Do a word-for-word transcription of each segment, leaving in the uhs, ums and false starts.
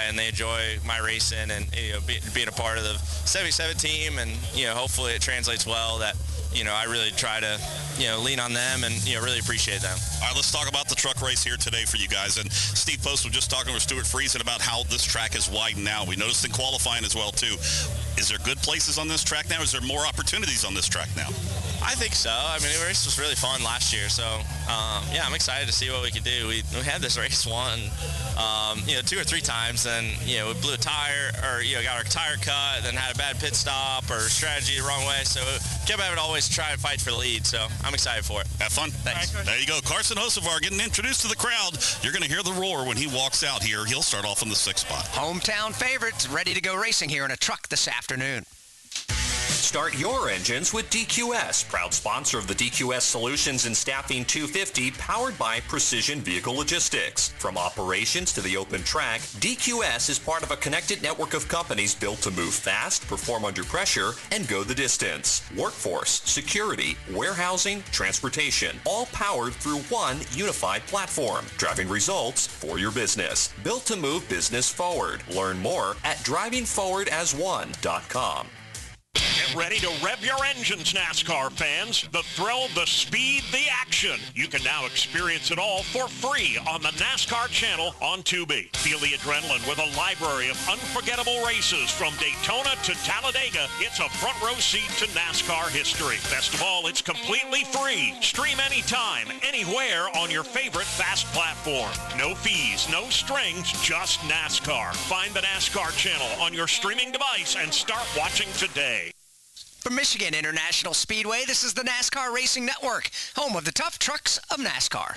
and they enjoy my racing and, you know, be, being a part of the seventy-seven team. And, you know, hopefully it translates well that, you know, I really try to, you know, lean on them and, you know, really appreciate them. All right, let's talk about the truck race here today for you guys. And Steve Post was just talking with Stuart Friesen about how this track is widened now. We noticed in qualifying as well, too. Is there good places on this track now? Is there more opportunities on this track now? I think so. I mean, the race was really fun last year, so um, yeah, I'm excited to see what we can do. We, we had this race won, um, you know, two or three times, and you know, we blew a tire, or you know, got our tire cut, then had a bad pit stop or strategy the wrong way. So kept having to always try and fight for the lead. So I'm excited for it. Have fun. Thanks. There you go, Carson Hocevar getting introduced to the crowd. You're going to hear the roar when he walks out here. He'll start off in the sixth spot. Hometown favorites ready to go racing here in a truck this afternoon. Start your engines with D Q S, proud sponsor of the D Q S Solutions and Staffing two fifty, powered by Precision Vehicle Logistics. From operations to the open track, D Q S is part of a connected network of companies built to move fast, perform under pressure, and go the distance. Workforce, security, warehousing, transportation, all powered through one unified platform, driving results for your business. Built to move business forward. Learn more at driving forward as one dot com. Get ready to rev your engines, NASCAR fans. The thrill, the speed, the action. You can now experience it all for free on the NASCAR channel on Tubi. Feel the adrenaline with a library of unforgettable races from Daytona to Talladega. It's a front row seat to NASCAR history. Best of all, it's completely free. Stream anytime, anywhere on your favorite fast platform. No fees, no strings, just NASCAR. Find the NASCAR channel on your streaming device and start watching today. From Michigan International Speedway, this is the NASCAR Racing Network, home of the tough trucks of NASCAR.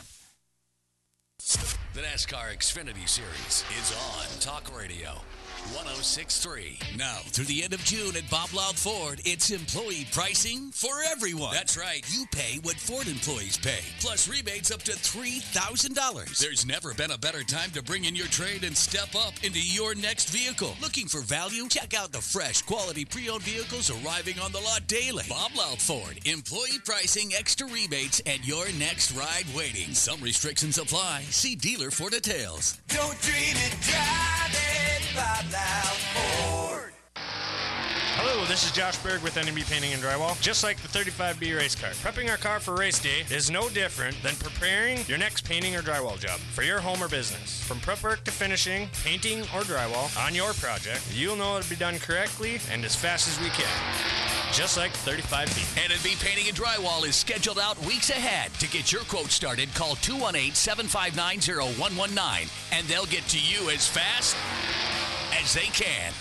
The NASCAR Xfinity Series is on Talk Radio one oh six point three. Now, through the end of June at Bob Loud Ford, it's employee pricing for everyone. That's right. You pay what Ford employees pay, plus rebates up to three thousand dollars. There's never been a better time to bring in your trade and step up into your next vehicle. Looking for value? Check out the fresh, quality pre-owned vehicles arriving on the lot daily. Bob Loud Ford. Employee pricing, extra rebates, and your next ride waiting. Some restrictions apply. See dealer for details. Don't dream it, drive it, Bob Loud Ford. Hello, this is Josh Berg with N M B Painting and Drywall. Just like the thirty-five B race car, prepping our car for race day is no different than preparing your next painting or drywall job for your home or business. From prep work to finishing, painting or drywall on your project, you'll know it'll be done correctly and as fast as we can. Just like thirty-five B. N M B Painting and Drywall is scheduled out weeks ahead. To get your quote started, call two one eight, seven five nine, zero one one nine, and they'll get to you as fast as they can.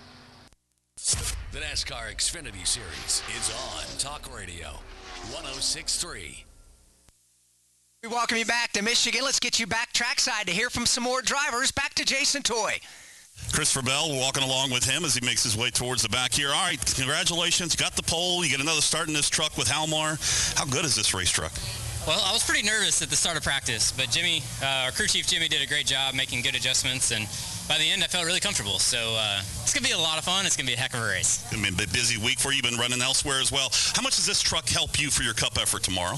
The NASCAR Xfinity Series is on Talk Radio one oh six point three. We welcome you back to Michigan. Let's get you back trackside to hear from some more drivers. Back to Jason Toy. Christopher Bell, we're walking along with him as he makes his way towards the back here. All right, congratulations. Got the pole. You get another start in this truck with Halmar. How good is this race truck? Well, I was pretty nervous at the start of practice, but Jimmy, uh, our crew chief Jimmy, did a great job making good adjustments, and by the end I felt really comfortable. So uh, it's going to be a lot of fun. It's going to be a heck of a race. I mean, a busy week for you. You've been running elsewhere as well. How much does this truck help you for your Cup effort tomorrow?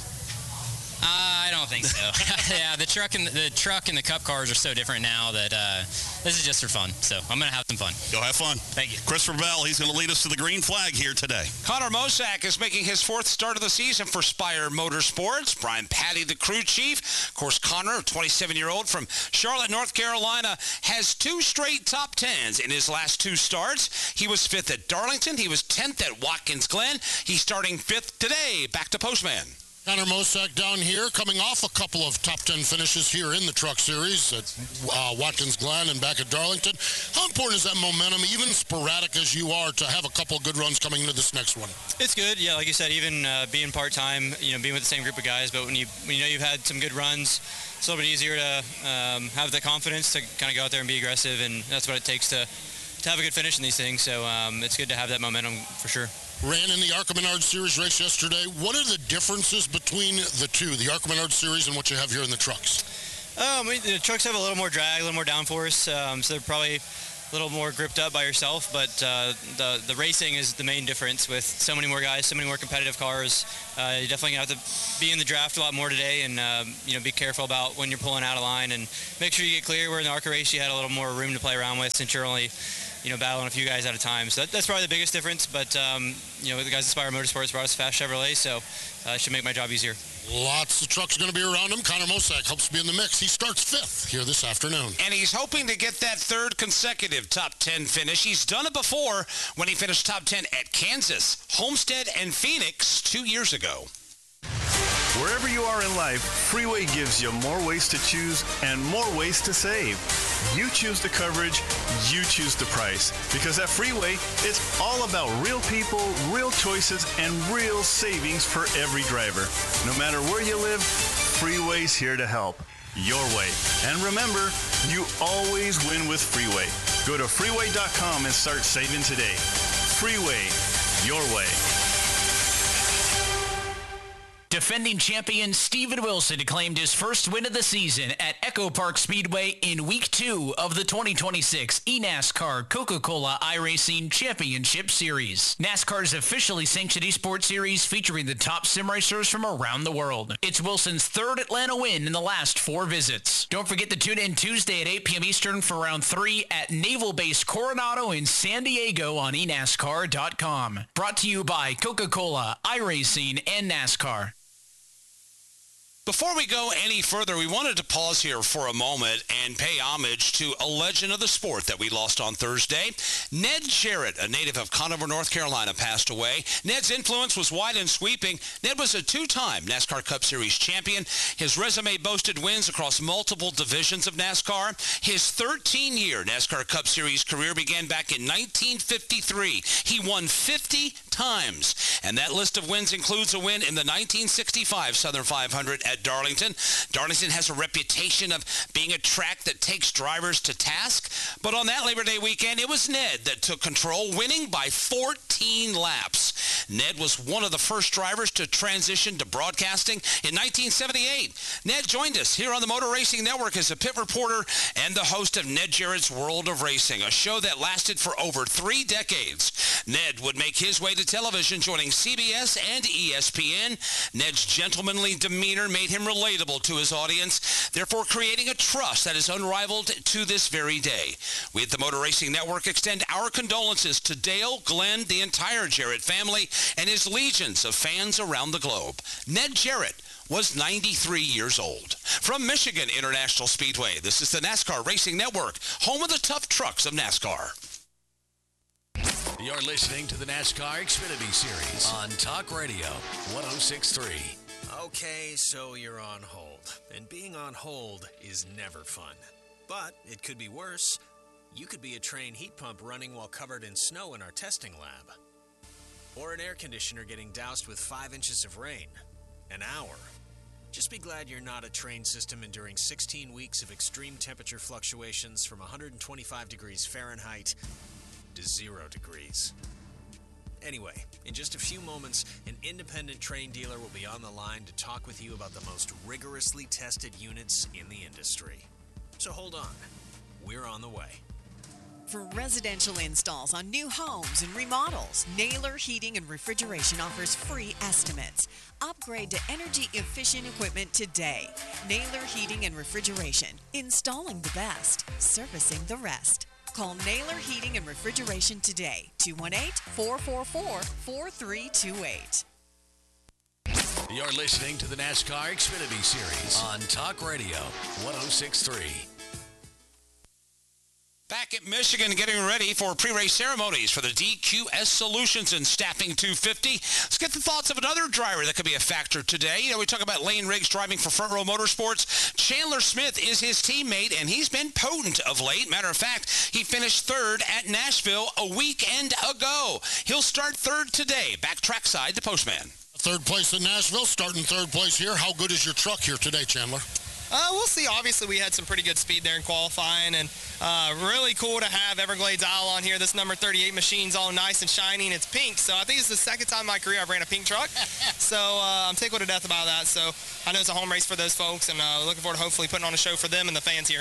I don't think so. Yeah, the truck and the, the truck and the Cup cars are so different now that uh, this is just for fun. So I'm going to have some fun. Go have fun. Thank you. Christopher Bell, he's going to lead us to the green flag here today. Connor Mosak is making his fourth start of the season for Spire Motorsports. Brian Patty, the crew chief. Of course, Connor, a twenty-seven-year-old from Charlotte, North Carolina, has two straight top tens in his last two starts. He was fifth at Darlington. He was tenth at Watkins Glen. He's starting fifth today. Back to Postman. Connor Mosak down here, coming off a couple of top ten finishes here in the Truck Series at uh, Watkins Glen and back at Darlington. How important is that momentum, even sporadic as you are, to have a couple of good runs coming into this next one? It's good, yeah. Like you said, even uh, being part-time, you know, being with the same group of guys. But when you when you know you've had some good runs, it's a little bit easier to um, have the confidence to kind of go out there and be aggressive, and that's what it takes to to have a good finish in these things. So um, it's good to have that momentum for sure. Ran in the ARCA Menard Series race yesterday. What are the differences between the two, the ARCA Menard Series and what you have here in the trucks? Um, the trucks have a little more drag, a little more downforce, um, so they're probably little more gripped up by yourself, but uh, the the racing is the main difference with so many more guys, so many more competitive cars. Uh, you're definitely going to have to be in the draft a lot more today and, um, you know, be careful about when you're pulling out of line and make sure you get clear. Where in the ARCA race you had a little more room to play around with since you're only, you know, battling a few guys at a time. So that, that's probably the biggest difference, but, um, you know, the guys at Spire Motorsports brought us Fast Chevrolet, so uh, it should make my job easier. Lots of trucks going to be around him. Connor Mosack helps be in the mix. He starts fifth here this afternoon. And he's hoping to get that third consecutive top ten finish. He's done it before when he finished top ten at Kansas, Homestead, and Phoenix two years ago. Wherever you are in life, Freeway gives you more ways to choose and more ways to save. You choose the coverage, you choose the price. Because at Freeway, it's all about real people, real choices, and real savings for every driver. No matter where you live, Freeway's here to help. Your way. And remember, you always win with Freeway. Go to freeway dot com and start saving today. Freeway, your way. Defending champion Steven Wilson claimed his first win of the season at Echo Park Speedway in week two of the twenty twenty-six eNASCAR Coca-Cola iRacing Championship Series. NASCAR's officially sanctioned esports series featuring the top sim racers from around the world. It's Wilson's third Atlanta win in the last four visits. Don't forget to tune in Tuesday at eight p.m. Eastern for round three at Naval Base Coronado in San Diego on e NASCAR dot com. Brought to you by Coca-Cola, iRacing, and NASCAR. Before we go any further, we wanted to pause here for a moment and pay homage to a legend of the sport that we lost on Thursday. Ned Jarrett, a native of Conover, North Carolina, passed away. Ned's influence was wide and sweeping. Ned was a two-time NASCAR Cup Series champion. His resume boasted wins across multiple divisions of NASCAR. His thirteen-year NASCAR Cup Series career began back in nineteen fifty-three. He won fifty times, and that list of wins includes a win in the nineteen sixty-five Southern five hundred at Darlington. Darlington has a reputation of being a track that takes drivers to task, but on that Labor Day weekend, it was Ned that took control, winning by fourteen laps. Ned was one of the first drivers to transition to broadcasting in nineteen seventy-eight. Ned joined us here on the Motor Racing Network as a pit reporter and the host of Ned Jarrett's World of Racing, a show that lasted for over three decades. Ned would make his way to television, joining C B S and E S P N. Ned's gentlemanly demeanor made him relatable to his audience, therefore creating a trust that is unrivaled to this very day. We at the Motor Racing Network extend our condolences to Dale, Glenn, the entire Jarrett family, and his legions of fans around the globe. Ned Jarrett was ninety-three years old. From Michigan International Speedway, this is the NASCAR Racing Network, home of the tough trucks of NASCAR. You're listening to the NASCAR Xfinity Series on Talk Radio one oh six point three. Okay, so you're on hold. And being on hold is never fun. But it could be worse. You could be a train heat pump running while covered in snow in our testing lab. Or an air conditioner getting doused with five inches of rain. An hour. Just be glad you're not a train system enduring sixteen weeks of extreme temperature fluctuations from one hundred twenty-five degrees Fahrenheit to zero degrees. Anyway, in just a few moments, an independent train dealer will be on the line to talk with you about the most rigorously tested units in the industry. So hold on. We're on the way. For residential installs on new homes and remodels, Naylor Heating and Refrigeration offers free estimates. Upgrade to energy-efficient equipment today. Naylor Heating and Refrigeration. Installing the best, servicing the rest. Call Naylor Heating and Refrigeration today, two one eight, four four four, four three two eight. You're listening to the NASCAR Xfinity Series on Talk Radio one oh six point three. Back at Michigan, getting ready for pre-race ceremonies for the D Q S Solutions and Staffing two fifty. Let's get the thoughts of another driver that could be a factor today. You know, we talk about Lane Riggs driving for Front Row Motorsports. Chandler Smith is his teammate, and he's been potent of late. Matter of fact, he finished third at Nashville a weekend ago. He'll start third today. Back trackside, the Postman. Third place in Nashville, starting third place here. How good is your truck here today, Chandler? Uh, we'll see. Obviously, we had some pretty good speed there in qualifying, and uh, really cool to have Everglades Isle on here. This number thirty-eight machine's all nice and shiny, and it's pink. So I think it's the second time in my career I've ran a pink truck. So uh, I'm tickled to death about that. So I know it's a home race for those folks, and uh, looking forward to hopefully putting on a show for them and the fans here.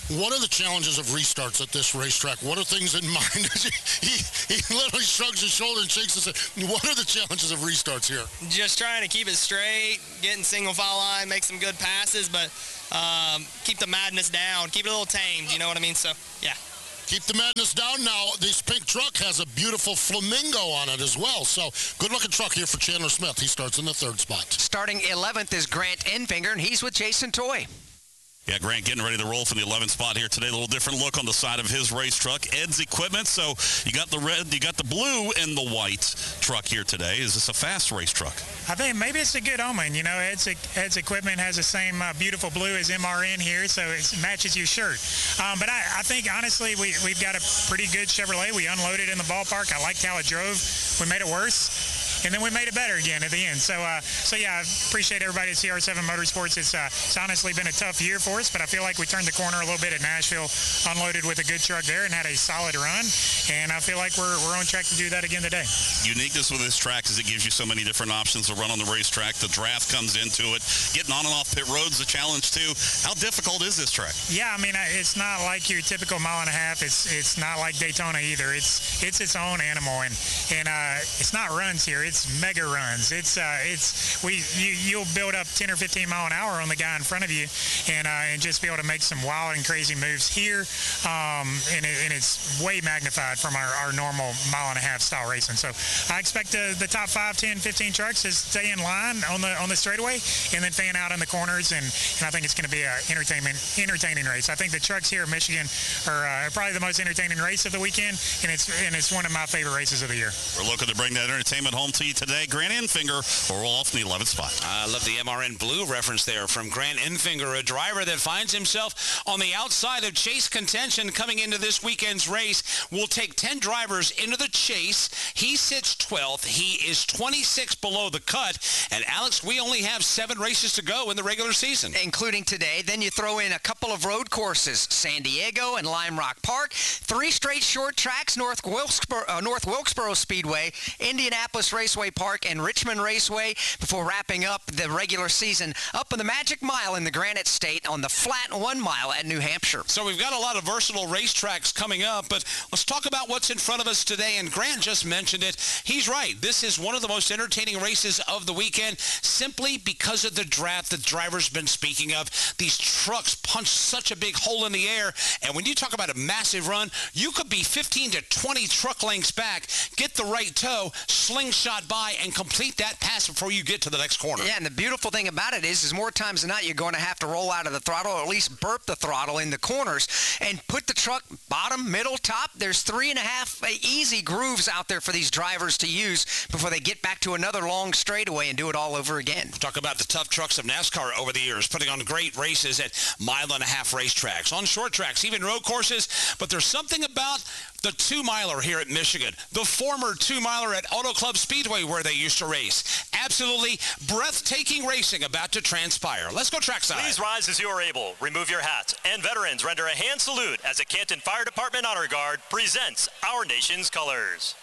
What are the challenges of restarts at this racetrack? What are things in mind? he, he literally shrugs his shoulder and shakes his head. What are the challenges of restarts here? Just trying to keep it straight, getting single file line, make some good passes, but um, keep the madness down, keep it a little tamed, you know what I mean? So, yeah. Keep the madness down. Now, this pink truck has a beautiful flamingo on it as well. So, good-looking truck here for Chandler Smith. He starts in the third spot. Starting eleventh is Grant Enfinger, and he's with Jason Toy. Yeah, Grant getting ready to roll for the eleventh spot here today. A little different look on the side of his race truck. Ed's Equipment. So you got the red, you got the blue and the white truck here today. Is this a fast race truck? I think maybe it's a good omen. You know, Ed's, Ed's Equipment has the same uh, beautiful blue as M R N here, so it matches your shirt. Um, but I, I think, honestly, we, we've got a pretty good Chevrolet. We unloaded in the ballpark. I liked how it drove. We made it worse. And then we made it better again at the end. So, uh, so yeah, I appreciate everybody at C R seven Motorsports. It's, uh, it's honestly been a tough year for us, but I feel like we turned the corner a little bit at Nashville, unloaded with a good truck there, and had a solid run. And I feel like we're we're on track to do that again today. Uniqueness with this track is it gives you so many different options to run on the racetrack. The draft comes into it. Getting on and off pit roads a challenge too. How difficult is this track? Yeah, I mean, it's not like your typical mile and a half. It's it's not like Daytona either. It's it's its own animal, and and uh, it's not runs here. It's mega runs. It's uh, it's we you, you'll build up ten or fifteen mile an hour on the guy in front of you, and uh, and just be able to make some wild and crazy moves here, um, and, it, and it's way magnified from our, our normal mile and a half style racing. So I expect the, the top five, ten, fifteen trucks to stay in line on the on the straightaway, and then fan out in the corners, and, and I think it's going to be an entertainment entertaining race. I think the trucks here in Michigan are uh, probably the most entertaining race of the weekend, and it's and it's one of my favorite races of the year. We're looking to bring that entertainment home to you today. Grant Enfinger will roll off in the eleventh spot. I love the M R N blue reference there from Grant Enfinger, a driver that finds himself on the outside of chase contention coming into this weekend's race. We'll take ten drivers into the chase. He sits twelfth. He is twenty-six below the cut. And, Alex, we only have seven races to go in the regular season. Including today. Then you throw in a couple of road courses, San Diego and Lime Rock Park. Three straight short tracks, North Wilkesboro, uh, North Wilkesboro Speedway, Indianapolis Raceway Park, and Richmond Raceway before wrapping up the regular season up in the Magic Mile in the Granite State on the flat one mile at New Hampshire. So we've got a lot of versatile racetracks coming up, but let's talk about what's in front of us today. And Grant just mentioned it. He's right. This is one of the most entertaining races of the weekend simply because of the draft the driver's been speaking of. These trucks punch such a big hole in the air, and when you talk about a massive run, you could be fifteen to twenty truck lengths back, get the right toe, slingshot by, and complete that pass before you get to the next corner. Yeah, and the beautiful thing about it is, is more times than not, you're going to have to roll out of the throttle, or at least burp the throttle in the corners, and put the truck bottom, middle, top. There's three and a half easy grooves out there for these drivers to use before they get back to another long straightaway and do it all over again. Talk about the tough trucks of NASCAR over the years, putting on great races at mile and a half racetracks, on short tracks, even road courses. But there's something about the two-miler here at Michigan, the former two-miler at Auto Club Speedway where they used to race. Absolutely breathtaking racing about to transpire. Let's go trackside. Please rise as you are able. Remove your hats. And veterans, render a hand salute as the Canton Fire Department Honor Guard presents our nation's colors.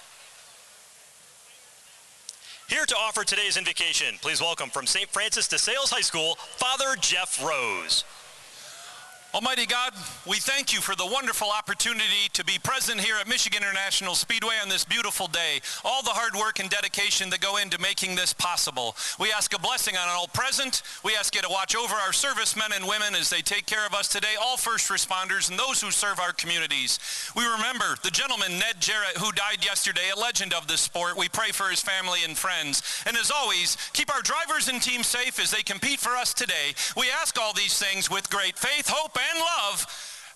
Here to offer today's invocation, please welcome from Saint Francis de Sales High School, Father Jeff Rose. Almighty God, we thank you for the wonderful opportunity to be present here at Michigan International Speedway on this beautiful day. All the hard work and dedication that go into making this possible. We ask a blessing on all present. We ask you to watch over our servicemen and women as they take care of us today, all first responders and those who serve our communities. We remember the gentleman, Ned Jarrett, who died yesterday, a legend of this sport. We pray for his family and friends. And as always, keep our drivers and team safe as they compete for us today. We ask all these things with great faith, hope, and love.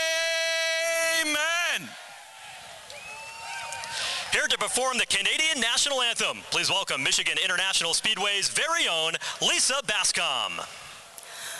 Amen. Here to perform the Canadian National Anthem, please welcome Michigan International Speedway's very own Lisa Bascom.